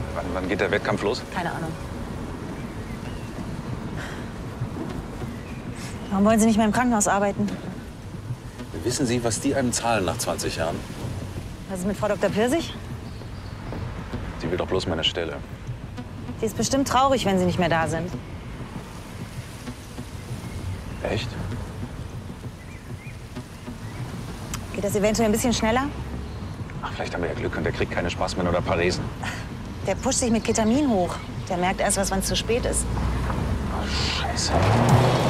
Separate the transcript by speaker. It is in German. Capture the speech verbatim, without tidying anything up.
Speaker 1: Wann, wann geht der Wettkampf los?
Speaker 2: Keine Ahnung. Warum wollen Sie nicht mehr im Krankenhaus arbeiten?
Speaker 3: Wissen Sie, was die einem zahlen nach zwanzig Jahren?
Speaker 2: Was ist mit Frau Doktor Pirsig?
Speaker 1: Sie will doch bloß meine Stelle.
Speaker 2: Die ist bestimmt traurig, wenn Sie nicht mehr da sind.
Speaker 1: Echt?
Speaker 2: Geht das eventuell ein bisschen schneller?
Speaker 1: Ach, vielleicht haben wir ja Glück und der kriegt keine Spasmen oder Paresen.
Speaker 2: Der pusht sich mit Ketamin hoch. Der merkt erst was, wenn es zu spät ist.
Speaker 1: Oh, Scheiße.